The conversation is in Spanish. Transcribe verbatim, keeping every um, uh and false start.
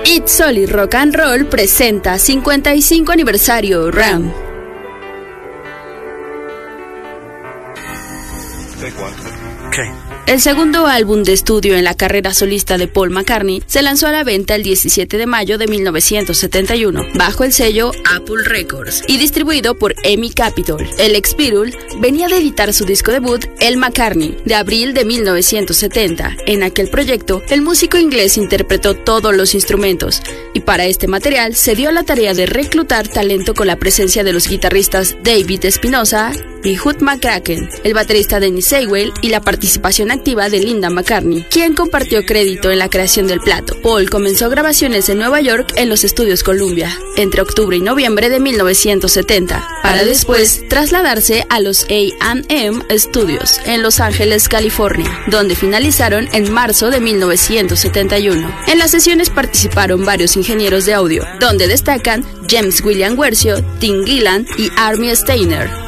It's Solid Rock and Roll presenta cincuenta y cinco aniversario Ram. Okay. El segundo álbum de estudio en la carrera solista de Paul McCartney se lanzó a la venta el diecisiete de mayo de mil novecientos setenta y uno bajo el sello Apple Records y distribuido por E M I Capitol. El ex Beatle venía de editar su disco debut El McCartney de abril de mil novecientos setenta. En aquel proyecto, el músico inglés interpretó todos los instrumentos y para este material se dio la tarea de reclutar talento con la presencia de los guitarristas David Espinosa y Hugh McCracken, el baterista Dennis Seiwell y la participación activa de Linda McCartney, quien compartió crédito en la creación del plato. Paul comenzó grabaciones en Nueva York en los estudios Columbia entre octubre y noviembre de mil novecientos setenta, para después trasladarse a los A and M Studios en Los Ángeles, California, donde finalizaron en marzo de mil novecientos setenta y uno. En las sesiones participaron varios ingenieros de audio, donde destacan James William Guercio, Tim Gillan y Armie Steiner.